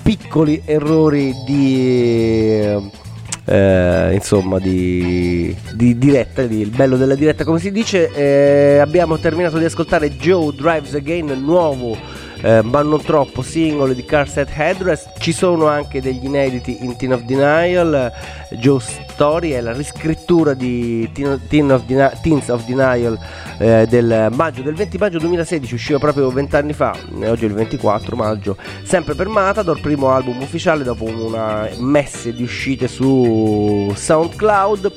piccoli errori di insomma di diretta, il bello della diretta come si dice. Abbiamo terminato di ascoltare Joe Drives Again, nuovo ma non troppo singolo di Car Set Headrest. Ci sono anche degli inediti in Teen of Denial. Joe's Story è la riscrittura di Teens of Denial del 20 maggio 2016, usciva proprio 20 anni fa, oggi è il 24 maggio, sempre per Matador, primo album ufficiale dopo una messe di uscite su SoundCloud.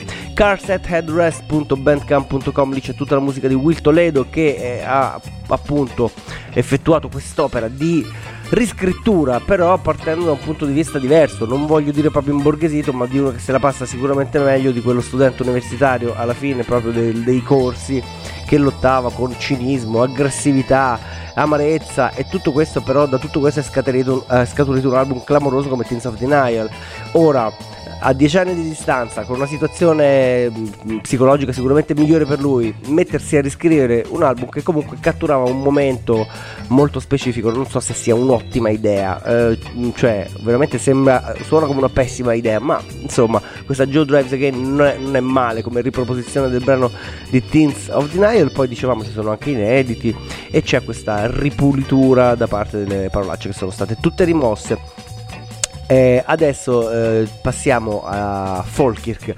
carsetheadrest.bandcamp.com, lì c'è tutta la musica di Will Toledo che ha appunto effettuato quest'opera di riscrittura, però partendo da un punto di vista diverso, non voglio dire proprio imborghesito, ma di uno che se la passa sicuramente meglio di quello studente universitario alla fine proprio dei corsi, che lottava con cinismo, aggressività, amarezza, e tutto questo però da tutto questo è scaturito un album clamoroso come Teens of Denial. Ora, a 10 anni di distanza, con una situazione psicologica sicuramente migliore per lui, mettersi a riscrivere un album che comunque catturava un momento molto specifico, non so se sia un'ottima idea, cioè veramente suona come una pessima idea, ma insomma questa Joe Drives Again non è male come riproposizione del brano di Teens of Denial. Poi dicevamo ci sono anche inediti e c'è questa ripulitura da parte delle parolacce che sono state tutte rimosse. Adesso passiamo a Falkirk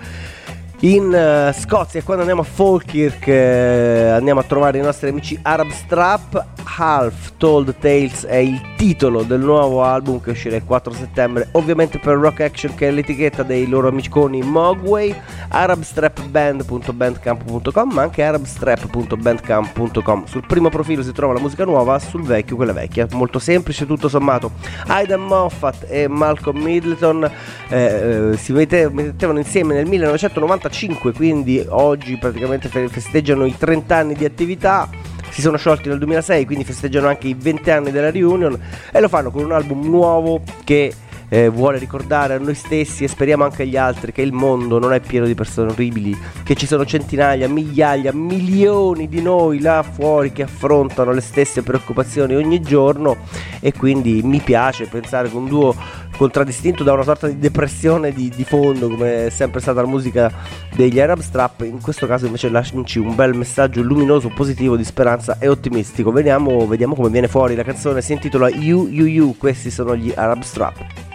in Scozia, e quando andiamo a Falkirk andiamo a trovare i nostri amici Arab Strap. Half Told Tales è il titolo del nuovo album che uscirà il 4 settembre, ovviamente per Rock Action, che è l'etichetta dei loro amiconi Mogwai. arabstrapband.bandcamp.com, ma anche arabstrap.bandcamp.com. Sul primo profilo si trova la musica nuova, sul vecchio quella vecchia, molto semplice tutto sommato. Aidan Moffat e Malcolm Middleton si mettevano insieme nel 1995, quindi oggi praticamente festeggiano i 30 anni di attività. Si sono sciolti nel 2006, quindi festeggiano anche i 20 anni della reunion, e lo fanno con un album nuovo che vuole ricordare a noi stessi, e speriamo anche agli altri, che il mondo non è pieno di persone orribili, che ci sono centinaia, migliaia, milioni di noi là fuori che affrontano le stesse preoccupazioni ogni giorno. E quindi mi piace pensare che un duo contraddistinto da una sorta di depressione di fondo, come è sempre stata la musica degli Arab Strap, in questo caso invece lasciaci un bel messaggio luminoso, positivo, di speranza e ottimistico. Vediamo come viene fuori. La canzone si intitola You, questi sono gli Arab Strap.